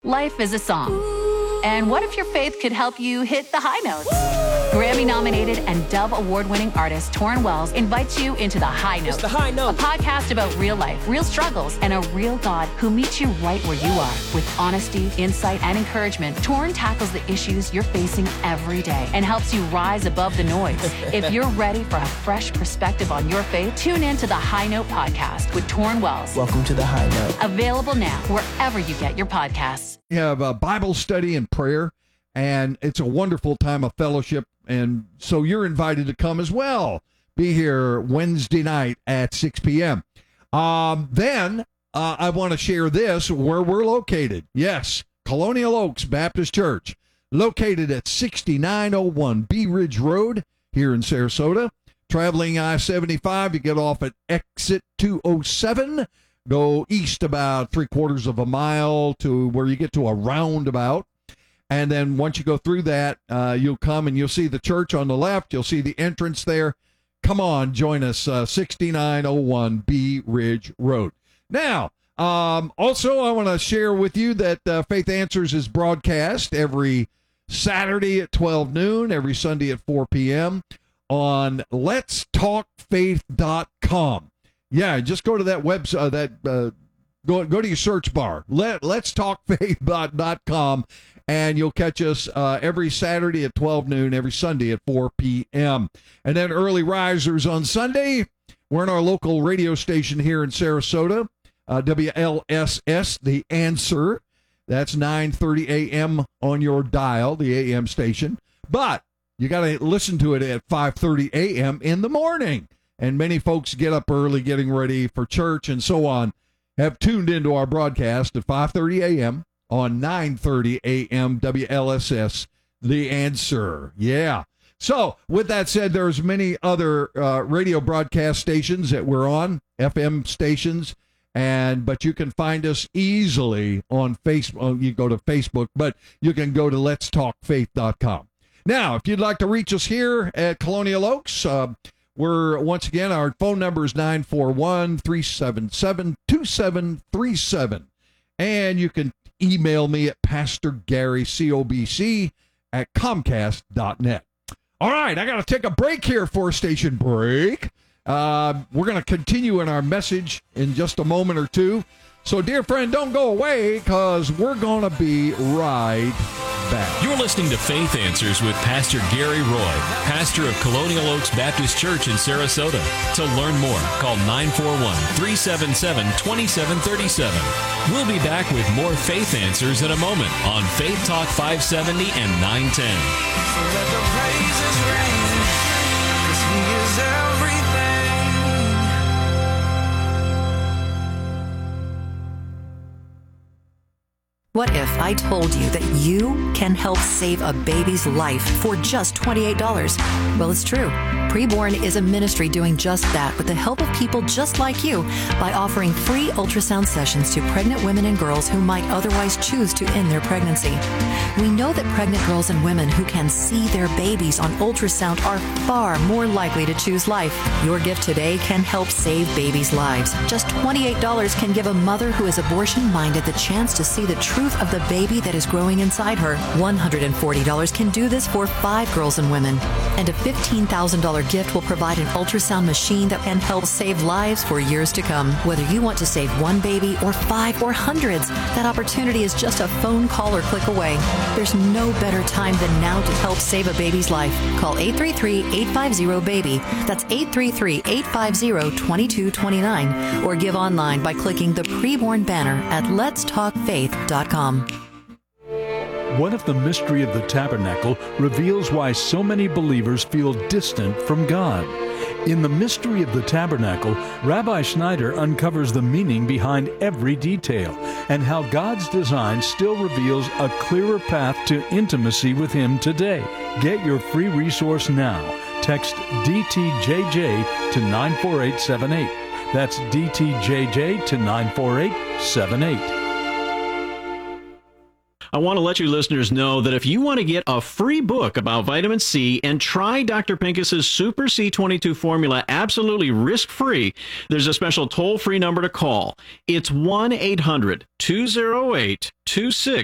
Life is a song. And what if your faith could help you hit the high notes? Grammy-nominated and Dove Award-winning artist Torrin Wells invites you into The High Note. It's The High Note. A podcast about real life, real struggles, and a real God who meets you right where you are. With honesty, insight, and encouragement, Torrin tackles the issues you're facing every day and helps you rise above the noise. If you're ready for a fresh perspective on your faith, tune in to The High Note podcast with Torrin Wells. Welcome to The High Note. Available now wherever you get your podcasts. We have a Bible study and prayer, and it's a wonderful time of fellowship, and so you're invited to come as well. Be here Wednesday night at 6 p.m. Then I want to share this, where we're located. Yes, Colonial Oaks Baptist Church, located at 6901 Bee Ridge Road here in Sarasota. Traveling I-75, you get off at exit 207. Go east about 3/4 of a mile to where you get to a roundabout. And then once you go through that, you'll come and you'll see the church on the left. You'll see the entrance there. Come on, join us, 6901 Bee Ridge Road. Now, also, I want to share with you that Faith Answers is broadcast every Saturday at 12 noon, every Sunday at 4 p.m. on letstalkfaith.com. Yeah, just go to that website, go to your search bar, letstalkfaith.com, and you'll catch us every Saturday at 12 noon, every Sunday at 4 p.m. And then early risers on Sunday. We're in our local radio station here in Sarasota, WLSS, The Answer. That's 9:30 a.m. on your dial, the AM station. But you got to listen to it at 5:30 a.m. in the morning. And many folks get up early, getting ready for church and so on, have tuned into our broadcast at 5:30 a.m. on 9:30 a.m. WLSS, The Answer. Yeah. So with that said, there's many other radio broadcast stations that we're on, FM stations, but you can find us easily on Facebook. You go to Facebook, but you can go to letstalkfaith.com. Now, if you'd like to reach us here at Colonial Oaks, we're, once again, our phone number is 941-377-2737. And you can email me at pastorgarycobc@comcast.net. All right, I got to take a break here for a station break. We're going to continue in our message in just a moment or two. So, dear friend, don't go away, because we're going to be right back. You're listening to Faith Answers with Pastor Gary Roy, pastor of Colonial Oaks Baptist Church in Sarasota. To learn more, call 941-377-2737. We'll be back with more Faith Answers in a moment on Faith Talk 570 and 910. So let the praises ring, 'cause he is everything. What if I told you that you can help save a baby's life for just $28? Well, it's true. Preborn is a ministry doing just that with the help of people just like you by offering free ultrasound sessions to pregnant women and girls who might otherwise choose to end their pregnancy. We know that pregnant girls and women who can see their babies on ultrasound are far more likely to choose life. Your gift today can help save babies' lives. Just $28 can give a mother who is abortion-minded the chance to see the truth of the baby that is growing inside her. $140 can do this for 5 girls and women. And a $15,000 gift will provide an ultrasound machine that can help save lives for years to come. Whether you want to save one baby or 5 or hundreds, that opportunity is just a phone call or click away. There's no better time than now to help save a baby's life. Call 833-850-BABY. That's 833-850-2229. Or give online by clicking the Preborn banner at letstalkfaith.com. What if the mystery of the tabernacle reveals why so many believers feel distant from God? In The Mystery of the Tabernacle, Rabbi Schneider uncovers the meaning behind every detail and how God's design still reveals a clearer path to intimacy with Him today. Get your free resource now. Text DTJJ to 94878. That's DTJJ to 94878. I want to let you listeners know that if you want to get a free book about vitamin C and try Dr. Pincus's Super C22 formula absolutely risk-free, there's a special toll-free number to call. It's 1-800-208-26